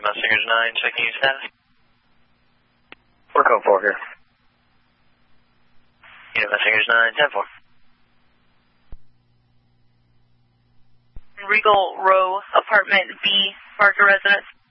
Messengers 9, checking your status. We're code 4 here. Unit Messengers 9, 10-4. Regal Row, apartment B, Parker residence.